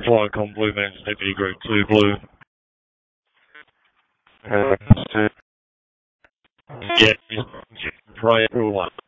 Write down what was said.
Flycom Blue Man Safety Group 2 Blue. Yeah, try it 1.